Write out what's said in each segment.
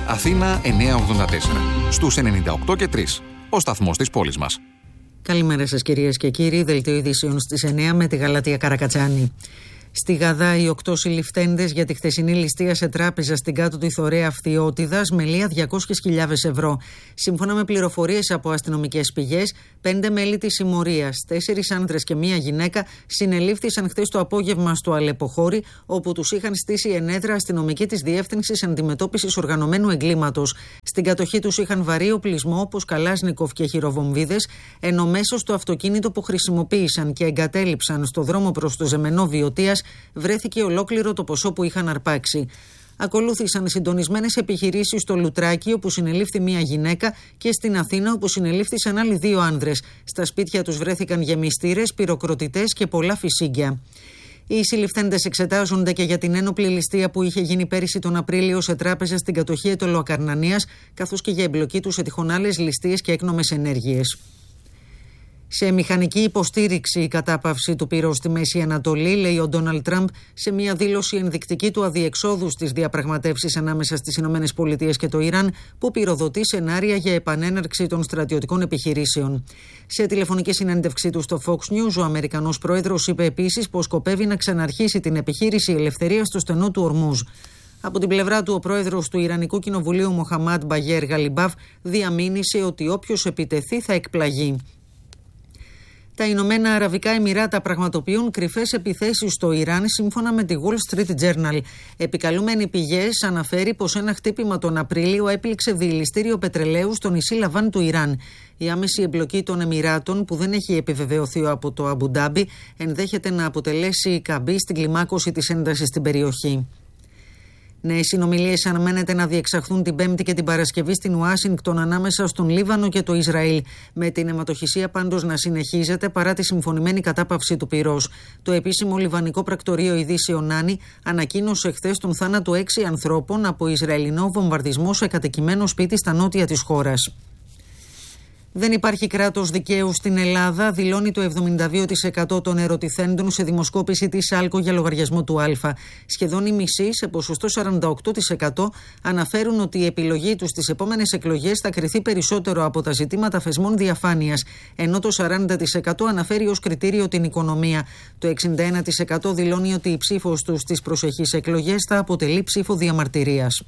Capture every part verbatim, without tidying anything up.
Αθήνα εννιακόσια ογδόντα τέσσερα. Στους ενενήντα οκτώ και τρία. Ο σταθμός της πόλης μας. Καλημέρα σας κυρίες και κύριοι. Δελτίο ειδήσεων στις εννιά με τη Γαλατεία Καρακατσάνη. Στη Γαδά, οι οκτώ συλληφθέντες για τη χθεσινή ληστεία σε τράπεζα στην κάτωτη Θωρέα Φθιώτιδας με λία διακόσιες χιλιάδες ευρώ. Σύμφωνα με πληροφορίες από αστυνομικές πηγές, πέντε μέλη της συμμορίας, τέσσερις άνδρες και μία γυναίκα, συνελήφθησαν χθες το απόγευμα στο Αλεποχώρι, όπου τους είχαν στήσει ενέδρα αστυνομικοί της Διεύθυνσης Αντιμετώπισης Οργανωμένου Εγκλήματος. Στην κατοχή τους είχαν βαρύ οπλισμό όπως καλάσνικοφ και χειροβομβίδες, ενώ μέσα στο αυτοκίνητο που χρησιμοποίησαν και εγκατέλειψαν στο δρόμο προς το Ζεμενό Βιωτίας βρέθηκε ολόκληρο το ποσό που είχαν αρπάξει. Ακολούθησαν συντονισμένες επιχειρήσεις στο Λουτράκι, όπου συνελήφθη μία γυναίκα, και στην Αθήνα, όπου συνελήφθησαν άλλοι δύο άνδρες. Στα σπίτια τους βρέθηκαν γεμιστήρες, πυροκροτητές και πολλά φυσίγγια. Οι συλληφθέντες εξετάζονται και για την ένοπλη ληστεία που είχε γίνει πέρυσι τον Απρίλιο σε τράπεζα στην κατοχή Αιτωλοακαρνανίας, καθώς και για εμπλοκή τους σε τυχόν άλλες ληστείες και έκνομες ενέργειες. Σε μηχανική υποστήριξη η κατάπαυση του πυρός στη Μέση Ανατολή, λέει ο Ντόναλντ Τραμπ σε μια δήλωση ενδεικτική του αδιεξόδου στις διαπραγματεύσεις ανάμεσα στις Ηνωμένες Πολιτείες και το Ιράν, που πυροδοτεί σενάρια για επανέναρξη των στρατιωτικών επιχειρήσεων. Σε τηλεφωνική συνέντευξή του στο Fox News, ο Αμερικανός πρόεδρος είπε επίσης πως σκοπεύει να ξαναρχίσει την επιχείρηση ελευθερίας στο στενό του Ορμούζ. Από την πλευρά του, ο πρόεδρος του Ιρανικού Κοινοβουλίου, Μοχαμάντ Μπαγέρ Γαλιμπάφ, διαμήνυσε ότι όποιος επιτεθεί θα εκπλαγεί. Τα Ηνωμένα Αραβικά Εμιράτα πραγματοποιούν κρυφές επιθέσεις στο Ιράν, σύμφωνα με τη Wall Street Journal. Επικαλούμενοι πηγές αναφέρει πως ένα χτύπημα τον Απρίλιο έπληξε δηληστήριο πετρελαίου στο νησί Λαβάν του Ιράν. Η άμεση εμπλοκή των Εμιράτων, που δεν έχει επιβεβαιωθεί από το Αμπουντάμπι, ενδέχεται να αποτελέσει καμπή στην κλιμάκωση της έντασης στην περιοχή. Νέες συνομιλίες αναμένεται να διεξαχθούν την Πέμπτη και την Παρασκευή στην Ουάσιγκτον ανάμεσα στον Λίβανο και το Ισραήλ, με την αιματοχυσία πάντως να συνεχίζεται παρά τη συμφωνημένη κατάπαυση του πυρός. Το επίσημο λιβανικό πρακτορείο ειδήσεων Άνι ανακοίνωσε χθες τον θάνατο έξι ανθρώπων από Ισραηλινό βομβαρδισμό σε κατοικημένο σπίτι στα νότια της χώρας. Δεν υπάρχει κράτος δικαίου στην Ελλάδα, δηλώνει το εβδομήντα δύο τοις εκατό των ερωτηθέντων σε δημοσκόπηση της ΑΛΚΟ για λογαριασμό του Α. Σχεδόν οι μισοί, σε ποσοστό σαράντα οκτώ τοις εκατό, αναφέρουν ότι η επιλογή τους στις επόμενες εκλογές θα κριθεί περισσότερο από τα ζητήματα θεσμών διαφάνειας, ενώ το σαράντα τοις εκατό αναφέρει ως κριτήριο την οικονομία. Το εξήντα ένα τοις εκατό δηλώνει ότι η ψήφος τους στις προσεχείς εκλογές θα αποτελεί ψήφο διαμαρτυρίας.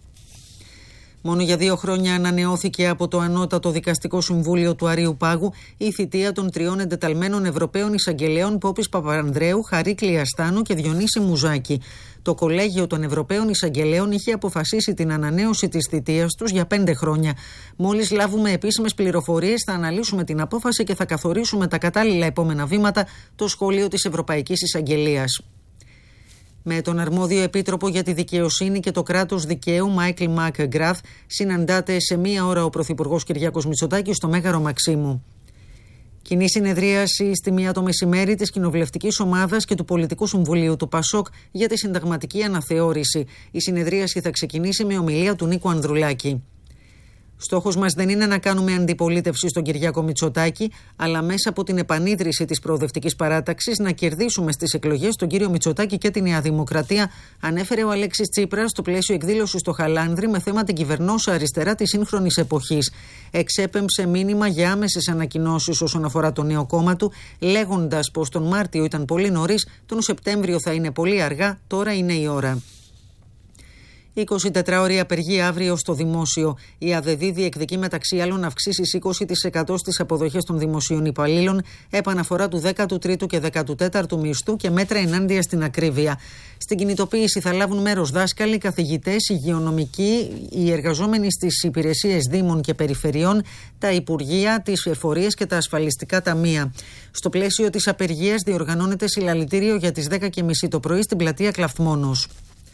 Μόνο για δύο χρόνια ανανεώθηκε από το Ανώτατο Δικαστικό Συμβούλιο του Αρείου Πάγου η θητεία των τριών εντεταλμένων Ευρωπαίων Εισαγγελέων Πόπης Παπανδρέου, Χαρίκλη Αστάνου και Διονύση Μουζάκη. Το Κολέγιο των Ευρωπαίων Εισαγγελέων είχε αποφασίσει την ανανέωση της θητείας τους για πέντε χρόνια. Μόλις λάβουμε επίσημες πληροφορίες, θα αναλύσουμε την απόφαση και θα καθορίσουμε τα κατάλληλα επόμενα βήματα, το σχόλιο της Ευρωπαϊκής Εισαγγελίας. Με τον αρμόδιο επίτροπο για τη δικαιοσύνη και το κράτος δικαίου, Μάικλ Μακγκράθ, συναντάται σε μία ώρα ο Πρωθυπουργός Κυριάκος Μητσοτάκης στο Μέγαρο Μαξίμου. Κοινή συνεδρίαση στη μία το μεσημέρι της Κοινοβουλευτικής Ομάδας και του Πολιτικού Συμβουλίου του ΠΑΣΟΚ για τη συνταγματική αναθεώρηση. Η συνεδρίαση θα ξεκινήσει με ομιλία του Νίκου Ανδρουλάκη. Στόχος μας δεν είναι να κάνουμε αντιπολίτευση στον Κυριάκο Μητσοτάκη, αλλά μέσα από την επανίδρυση της προοδευτικής παράταξης να κερδίσουμε στις εκλογές τον κύριο Μητσοτάκη και τη Νέα Δημοκρατία, ανέφερε ο Αλέξης Τσίπρας στο πλαίσιο εκδήλωσης στο Χαλάνδρη με θέμα την κυβερνώσα αριστερά της σύγχρονης εποχής. Εξέπεμψε μήνυμα για άμεσες ανακοινώσεις όσον αφορά το νέο κόμμα του, λέγοντας πως τον Μάρτιο ήταν πολύ νωρίς, τον Σεπτέμβριο θα είναι πολύ αργά, τώρα είναι η ώρα. εικοσιτετράωρη απεργία αύριο στο δημόσιο. Η ΑΔΔ διεκδικεί μεταξύ άλλων αυξήσεις είκοσι τοις εκατό στις αποδοχές των δημοσίων υπαλλήλων, επαναφορά του δέκατου τρίτου και δέκατου τέταρτου μισθού και μέτρα ενάντια στην ακρίβεια. Στην κινητοποίηση θα λάβουν μέρος δάσκαλοι, καθηγητές, υγειονομικοί, οι εργαζόμενοι στις υπηρεσίες δήμων και περιφερειών, τα υπουργεία, τις εφορίες και τα ασφαλιστικά ταμεία. Στο πλαίσιο της απεργίας διοργανώνεται συλλαλητήριο για τις δέκα και μισή το πρωί στην πλατεία Κλαφθμόνος.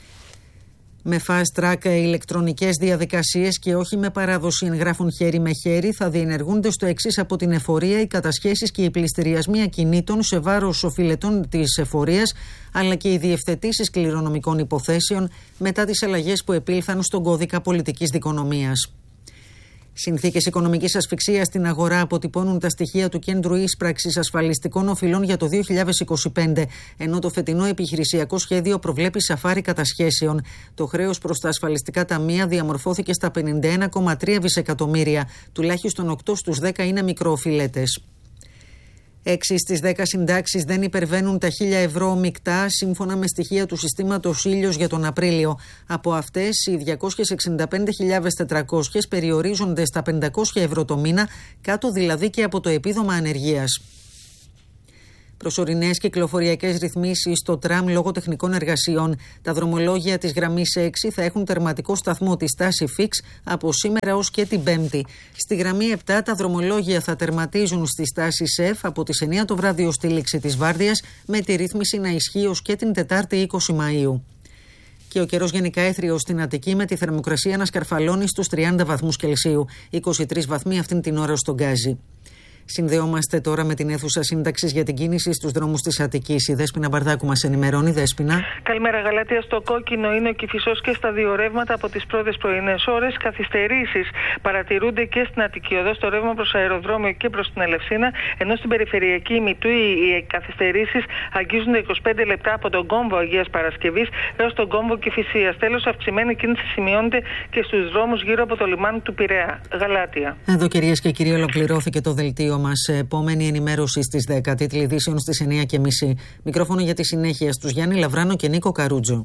Με fast track ηλεκτρονικές διαδικασίες και όχι με παράδοση εγγράφων χέρι με χέρι θα διενεργούνται στο εξής από την εφορία οι κατασχέσεις και οι πληστηριασμοί ακινήτων σε βάρος οφειλετών της εφορίας, αλλά και οι διευθετήσεις κληρονομικών υποθέσεων μετά τις αλλαγές που επήλθαν στον κώδικα πολιτικής δικονομίας. Συνθήκες οικονομικής ασφυξίας στην αγορά αποτυπώνουν τα στοιχεία του Κέντρου Ίσπραξης Ασφαλιστικών Οφειλών για το δύο χιλιάδες είκοσι πέντε, ενώ το φετινό επιχειρησιακό σχέδιο προβλέπει σαφάρι κατασχέσεων. Το χρέος προς τα ασφαλιστικά ταμεία διαμορφώθηκε στα πενήντα ένα κόμμα τρία δισεκατομμύρια, τουλάχιστον οκτώ στους δέκα είναι μικροοφιλέτες. έξι στις δέκα συντάξεις δεν υπερβαίνουν τα χίλια ευρώ μεικτά, σύμφωνα με στοιχεία του συστήματος Ήλιος για τον Απρίλιο. Από αυτές, οι διακόσιες εξήντα πέντε χιλιάδες τετρακόσιες περιορίζονται στα πεντακόσια ευρώ το μήνα, κάτω δηλαδή και από το επίδομα ανεργίας. Προσωρινές κυκλοφοριακές ρυθμίσεις στο τραμ λόγω τεχνικών εργασιών. Τα δρομολόγια της γραμμής έξι θα έχουν τερματικό σταθμό τη στάση Φίξ από σήμερα ως και την Πέμπτη. Στη γραμμή επτά τα δρομολόγια θα τερματίζουν στη στάση ΣΕΦ από τις εννιά το βράδυ ως τη λήξη της βάρδιας, με τη ρύθμιση να ισχύει ως και την Τετάρτη είκοσι Μαΐου. Και ο καιρός γενικά έθριος στην Αττική, με τη θερμοκρασία να σκαρφαλώνει στους τριάντα βαθμούς Κελσίου. είκοσι τρεις βαθμοί αυτήν την ώρα στον Γκάζι. Συνδεόμαστε τώρα με την αίθουσα σύνταξης για την κίνηση στους δρόμους της Αττικής. Η Δέσποινα Μπαρδάκου μας ενημερώνει. Δέσποινα. Καλημέρα, Γαλάτια. Στο κόκκινο είναι ο Κηφισός και στα δύο ρεύματα από τις πρώτες πρωινές ώρες. Καθυστερήσεις παρατηρούνται και στην Αττική Οδό, στο ρεύμα προς αεροδρόμιο και προς την Ελευσίνα, ενώ στην περιφερειακή ημιτού οι καθυστερήσεις αγγίζουν τα είκοσι πέντε λεπτά από τον κόμβο Αγίας Παρασκευής έως τον κόμβο Κηφισίας. Τέλος, αυξημένη κίνηση σημειώνεται και στους δρόμους γύρω από το λιμάνι του Πειραιά. Γαλάτια. Εδώ, κυρίες και κύριοι, ολοκληρώθηκε το δελτίο μας. Επόμενη ενημέρωση στις δέκα, τίτλοι ειδήσεων στις εννιά και μισή. Μικρόφωνο για τη συνέχεια στους Γιάννη Λαβράνο και Νίκο Καρούτζο.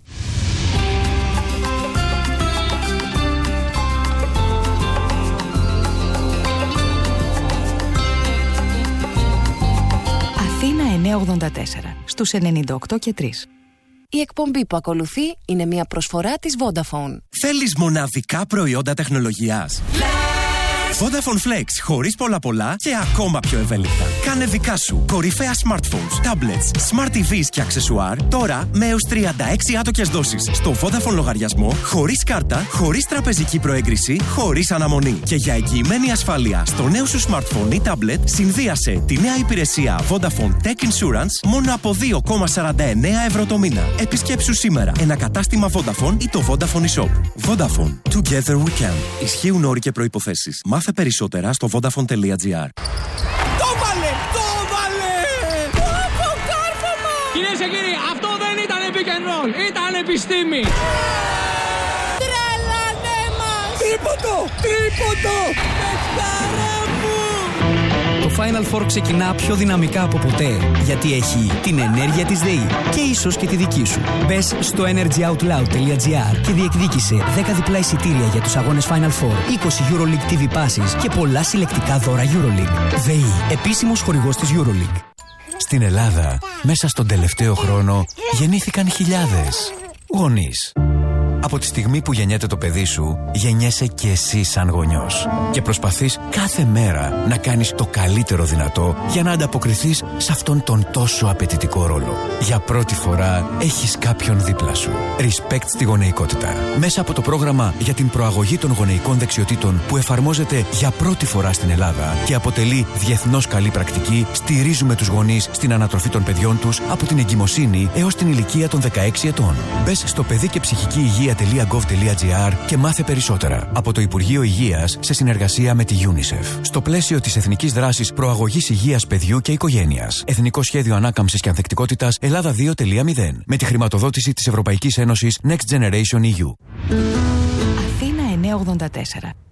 Αθήνα εννιακόσια ογδόντα τέσσερα στους ενενήντα οκτώ και τρία. Η εκπομπή που ακολουθεί είναι μια προσφορά της Vodafone. Θέλεις μοναδικά προϊόντα τεχνολογίας? Vodafone Flex, χωρίς πολλά πολλά και ακόμα πιο ευέλικτα. Κάνε δικά σου κορυφαία smartphones, tablets, smart τι βις και αξεσουάρ τώρα με έως τριάντα έξι άτοκες δόσεις στο Vodafone λογαριασμό, χωρίς κάρτα, χωρίς τραπεζική προέγκριση, χωρίς αναμονή. Και για εγγυημένη ασφάλεια στο νέο σου smartphone ή tablet, συνδύασε τη νέα υπηρεσία Vodafone Tech Insurance μόνο από δύο κόμμα σαράντα εννέα ευρώ το μήνα. Επισκέψου σήμερα ένα κατάστημα Vodafone ή το Vodafone eShop. Vodafone. Together we can. Ισχύουν όροι και προϋποθέσεις. Μάθε περισσότερα στο vodafone τελεία gr. Το βάλε! Το βάλε! Το κάρφωμα! Κυρίες και κύριοι, αυτό δεν ήταν pick and roll, ήταν επιστήμη! Τρέλανε μας! Τρίποντο! Τρίποντο! Πεχτάρα μου! Το Final Four ξεκινά πιο δυναμικά από ποτέ, γιατί έχει την ενέργεια της ΔΕΗ και ίσως και τη δική σου. Μπες στο energy out loud τελεία gr και διεκδίκησε δέκα διπλά εισιτήρια για τους αγώνες Final Four, είκοσι EuroLeague τι βι Passes και πολλά συλλεκτικά δώρα EuroLeague. ΔΕΗ, επίσημος χορηγός της EuroLeague. Στην Ελλάδα, μέσα στον τελευταίο χρόνο, γεννήθηκαν χιλιάδες γονείς. Από τη στιγμή που γεννιέται το παιδί σου, γεννιέσαι και εσύ σαν γονιός. Και προσπαθείς κάθε μέρα να κάνεις το καλύτερο δυνατό για να ανταποκριθείς σε αυτόν τον τόσο απαιτητικό ρόλο. Για πρώτη φορά έχεις κάποιον δίπλα σου. Respect στη γονεϊκότητα. Μέσα από το πρόγραμμα για την προαγωγή των γονεϊκών δεξιοτήτων που εφαρμόζεται για πρώτη φορά στην Ελλάδα και αποτελεί διεθνώς καλή πρακτική, στηρίζουμε τους γονείς στην ανατροφή των παιδιών τους από την εγκυμοσύνη έως την ηλικία των δεκαέξι ετών. Μπες στο παιδί και ψυχική υγεία τελεία γκοβ τελεία gr και μάθε περισσότερα από το Υπουργείο Υγείας σε συνεργασία με τη UNICEF. Στο πλαίσιο της Εθνικής Δράσης Προαγωγής Υγείας Παιδιού και Οικογένειας. Εθνικό Σχέδιο Ανάκαμψης και Ανθεκτικότητας Ελλάδα δύο τελεία μηδέν. Με τη χρηματοδότηση της Ευρωπαϊκής Ένωσης Next Generation ι γιου. Αθήνα εννιακόσια ογδόντα τέσσερα.